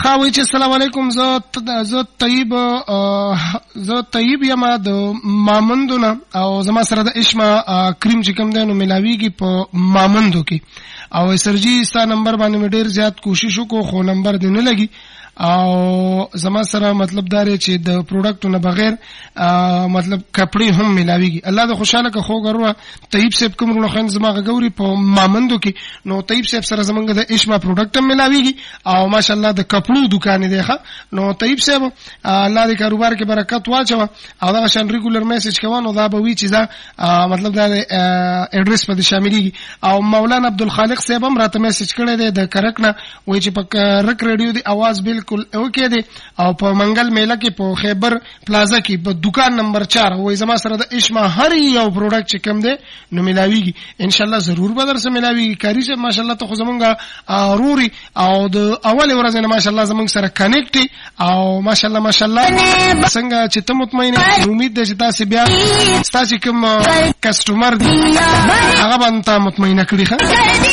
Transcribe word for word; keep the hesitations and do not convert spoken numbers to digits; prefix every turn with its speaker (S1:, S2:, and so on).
S1: خاوي چې السلام علیکم. زه زه طیب زه طیب یم د مامندونه او زما سره د اشما کریم چې کوم دی نو ملاویږي په مامندو کې او سرجی ستا نمبر باندې ډیر زیات کوشش وکړو خو نمبر دې نه لګي او زما سره مطلب دار چې د پروډکټ نه بغیر مطلب کپڑے هم ملاویږي. الله دې خوشاله که خو غرو طیب صاحب کوم نو خن زما غوري په مامندو کې نو طیب صاحب سره زمونږ د اشما پروډکټ هم ملاویږي او ماشاءالله د کپړو دکان دی ښه. نو طیب صاحب الله دې کاروبار کې برکت واچو او دا شان ریګولر میسج کوونو دا به وی چې دا مطلب دا اډرس په شاملېږي. او مولانا عبدالخالق صاحب هم راته میسج کړی دی د کرکنه وای چې په کرک رادیو دی आवाज بالکل اوکې دی او په منګل میله کې په خیبر پلازا کې په دکان نمبر چار وای زما سره د اشما هر یو پروډکټ چې کوم دی نو ملاویږي ان شاء الله ضرور به در سره ملاویږي. کاری چې ماشاءالله ته خو زمونږه روري او د اول ورځ نه ماشاءالله زمونږ سره کنیکټ او ماشاءالله ماشاءالله څنګه چې ته مطمئن امید ده چې تاسو بیا تاسو کوم کسٹمر دی هغه باندې مطمئنه کړی ښه.